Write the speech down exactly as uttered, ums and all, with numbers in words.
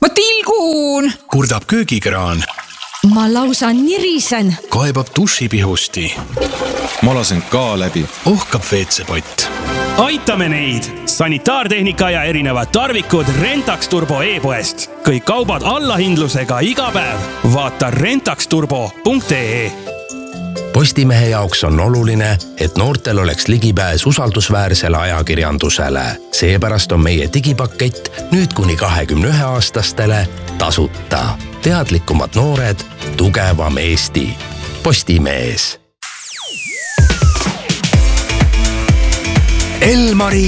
ma tilgun. Kurdab köögikraan. Ma lausa nirisen. Kaebab dušipihusti. Ma lasen ka läbi. Ohkab veetsepott. Aitame neid! Sanitaartehnika ja erinevad tarvikud Rentax Turbo e-poest. Kõik kaubad allahindlusega iga päev. Vaata rentaxturbo punkt ee. Postimehe jaoks on oluline, et noortel oleks ligipääs usaldusväärsele ajakirjandusele. Seepärast on meie digipakett nüüd kuni kahekümne ühe aastastele tasuta. Teadlikumad noored, tugevam Eesti. Postimees. Elmari